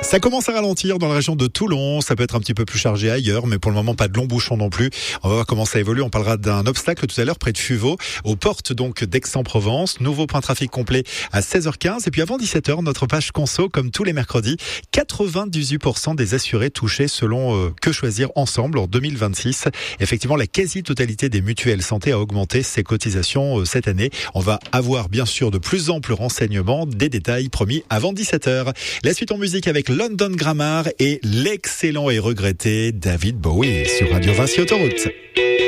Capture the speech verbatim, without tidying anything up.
Ça commence à ralentir dans la région de Toulon, ça peut être un petit peu plus chargé ailleurs, mais pour le moment pas de longs bouchons non plus. On va voir comment ça évolue, on parlera d'un obstacle tout à l'heure près de Fuveau, aux portes donc d'Aix-en-Provence. Nouveau point trafic complet à seize heures quinze, et puis avant dix-sept heures, notre page conso comme tous les mercredis. quatre-vingt-dix-huit pour cent des assurés touchés selon euh, Que Choisir Ensemble en deux mille vingt-six. Effectivement, la quasi-totalité des mutuelles santé a augmenté ses cotisations euh, cette année. On va avoir bien sûr de plus amples renseignements, des détails promis avant dix-sept heures. La suite en musique avec London Grammar et l'excellent et regretté David Bowie sur Radio Vinci Autoroute.